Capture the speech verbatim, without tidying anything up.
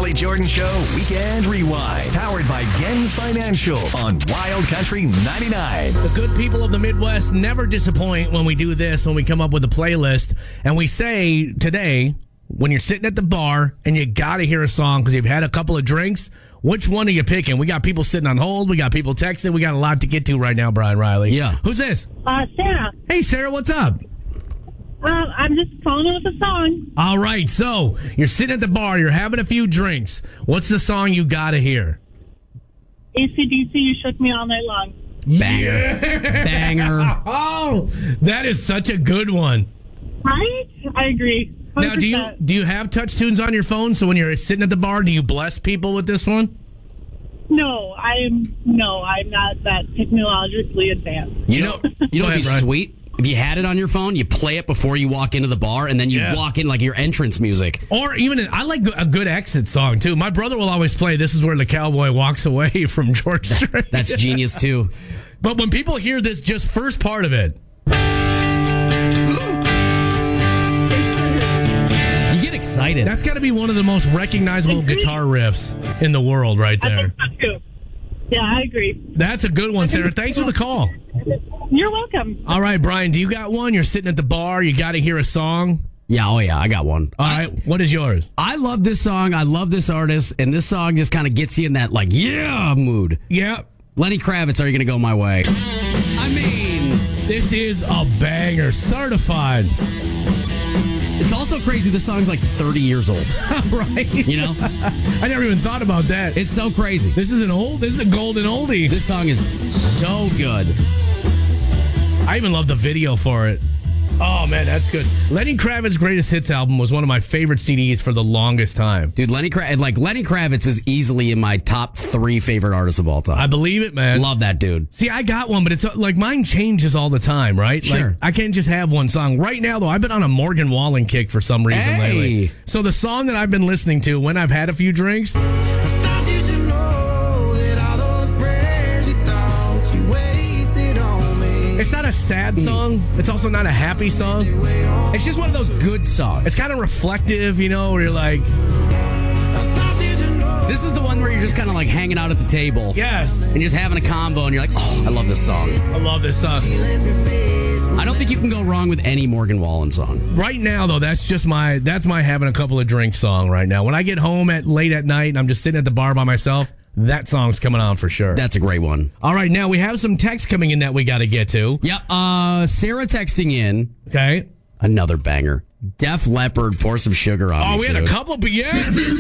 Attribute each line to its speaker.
Speaker 1: Riley Jordan Show Weekend Rewind. Powered by Gens Financial on Wild Country ninety-nine.
Speaker 2: The good people of the Midwest never disappoint when we do this, when we come up with a playlist. And we say today, when you're sitting at the bar and you got to hear a song because you've had a couple of drinks, which one are you picking? We got people sitting on hold. We got people texting. We got a lot to get to right now, Brian Riley.
Speaker 3: Yeah.
Speaker 2: Who's this?
Speaker 4: Uh, Sarah.
Speaker 2: Hey, Sarah, what's up?
Speaker 4: Uh, I'm just calling with a song.
Speaker 2: All right, so you're sitting at the bar. You're having a few drinks. What's the song you got to hear?
Speaker 4: A C D C, You Shook Me All Night Long.
Speaker 3: Banger. Banger.
Speaker 2: Oh, that is such a good one.
Speaker 4: Right? I agree. one hundred percent.
Speaker 2: Now, do you do you have touch tunes on your phone? So when you're sitting at the bar, do you bless people with this one?
Speaker 4: No, I'm no, I'm not that technologically advanced.
Speaker 3: You know, you know what'd be
Speaker 2: Brian.
Speaker 3: sweet? If you had it on your phone, you play it before you walk into the bar, and then you
Speaker 2: Yeah.
Speaker 3: walk in like your entrance music.
Speaker 2: Or even, an, I like a good exit song, too. My brother will always play This Is Where the Cowboy Walks Away from George Strait.
Speaker 3: That's genius, too.
Speaker 2: But when people hear this just first part of it,
Speaker 3: You get excited.
Speaker 2: that's got to be one of the most recognizable guitar riffs in the world right
Speaker 4: I
Speaker 2: there.
Speaker 4: think so too. Yeah, I agree.
Speaker 2: That's a good one, Sarah. Thanks for the call.
Speaker 4: You're welcome.
Speaker 2: All right, Brian, do you got one? You're sitting at the bar. You got to hear a song.
Speaker 3: Yeah, oh yeah, I got one.
Speaker 2: All right, what is yours?
Speaker 3: I love this song. I love this artist, and this song just kind of gets you in that, like, yeah mood.
Speaker 2: Yeah,
Speaker 3: Lenny Kravitz, Are You Gonna Go My Way? I mean,
Speaker 2: this is a banger. Certified.
Speaker 3: it's also crazy. This song's like thirty years old.
Speaker 2: Right?
Speaker 3: You know?
Speaker 2: I never even thought about that.
Speaker 3: It's so crazy.
Speaker 2: This is an old, this is a golden oldie.
Speaker 3: This song is so good.
Speaker 2: I even love the video for it. Oh, man, that's good. Lenny Kravitz's Greatest Hits album was one of my favorite C Ds for the longest time.
Speaker 3: Dude, Lenny Kravitz, like Lenny Kravitz is easily in my top three favorite artists of all time.
Speaker 2: I believe it, man.
Speaker 3: Love that dude.
Speaker 2: See, I got one, but it's uh, like mine changes all the time, right?
Speaker 3: Sure.
Speaker 2: Like, I can't just have one song. Right now, though, I've been on a Morgan Wallen kick for some reason
Speaker 3: Hey.
Speaker 2: lately. So the song that I've been listening to when I've had a few drinks, it's not a sad song. It's also not a happy song.
Speaker 3: It's just one of those good songs.
Speaker 2: It's kind of reflective, you know, where you're like,
Speaker 3: This is the one where you're just kind of like hanging out at the table
Speaker 2: yes,
Speaker 3: and just having a combo, and you're like, oh, I love this song.
Speaker 2: I love this song.
Speaker 3: I don't think you can go wrong with any Morgan Wallen song.
Speaker 2: Right now, though, that's just my that's my having a couple of drinks song right now. When I get home at late at night and I'm just sitting at the bar by myself, that song's coming on for sure.
Speaker 3: That's a great one.
Speaker 2: All right, now we have some text coming in that we got to get to.
Speaker 3: Yep. Uh, Sarah texting in
Speaker 2: Okay.
Speaker 3: another banger. Def Leppard, Pour Some Sugar on
Speaker 2: Oh,
Speaker 3: Me,
Speaker 2: we had a
Speaker 3: dude.
Speaker 2: couple, but yeah.